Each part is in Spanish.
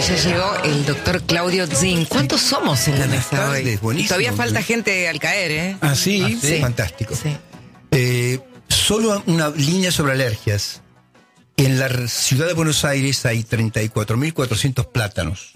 ya llegó el doctor Claudio Zin. ¿Cuántos somos en la mesa hoy? Buenísimo. Todavía falta gente al caer, ¿eh? Ah, sí, Sí. fantástico. Sí. Solo una línea sobre alergias. En la ciudad de Buenos Aires hay 34.400 plátanos.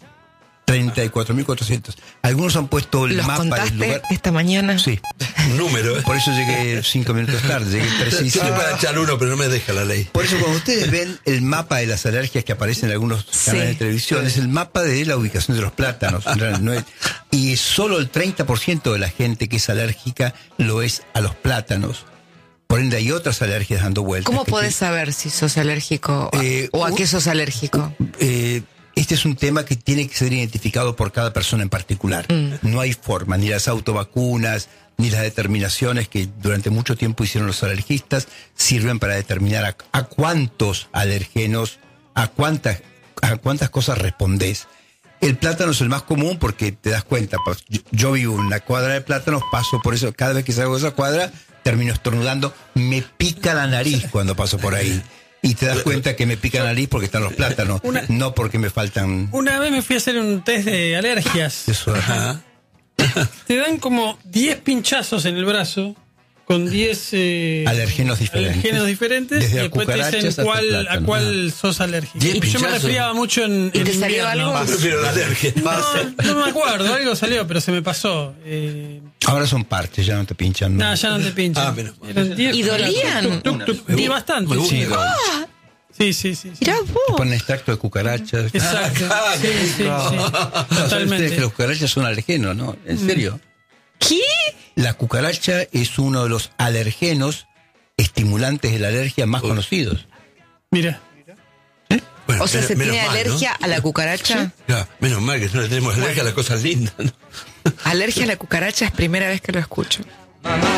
34.400. Algunos han puesto el ¿Los mapa del contaste lugar. esta mañana? Sí. Un número, ¿eh? Por eso llegué 5 minutos tarde, llegué Estoy preciso. para echar uno, pero no me deja la ley. Por eso cuando ustedes ven el mapa de las alergias que aparecen en algunos canales de televisión, es el mapa de la ubicación de los plátanos. En realidad, no es, y solo el 30% de la gente que es alérgica lo es a los plátanos. Por ende hay otras alergias dando vueltas. ¿Cómo podés saber si sos alérgico o a qué sos alérgico? Este es un tema que tiene que ser identificado por cada persona en particular. No hay forma, ni las autovacunas, ni las determinaciones que durante mucho tiempo hicieron los alergistas sirven para determinar a cuántos alergenos, a cuántas cosas respondés. El plátano es el más común porque te das cuenta, yo vivo en una cuadra de plátanos, paso por eso, cada vez que salgo de esa cuadra, termino estornudando, me pica la nariz cuando paso por ahí. Y te das cuenta que me pica la nariz porque están los plátanos, no porque me faltan... Una vez me fui a hacer un test de alergias. Eso, Ajá. Te dan como 10 pinchazos en el brazo con 10 alergenos diferentes. y Desde después te cucarachas dicen hasta plátano. a cuál sos alérgico. 10 Yo me pinchazos. resfriaba mucho en ¿Y te salió invierno. algo? Prefiero la alergia. No me acuerdo, algo salió, pero se me pasó. Ahora son parches, ya no te pinchan. No, ya no te pinchan. Ah, menos mal. Eran 10. ¿Y dolían? Y bastante. Sí, Sí. Mirá Te vos. ponen extracto de cucarachas. Exacto. Sí. No, ¿saben ustedes Totalmente. que las cucarachas son alergenos, no? ¿En serio? ¿Qué? La cucaracha es uno de los alergenos estimulantes de la alergia más conocidos. Mira. Bueno, O sea, ¿se menos tiene mal, alergia ¿no? a la cucaracha? Ya, menos mal que no le tenemos alergia a las cosas lindas, ¿no? Alergia a la cucaracha es primera vez que lo escucho.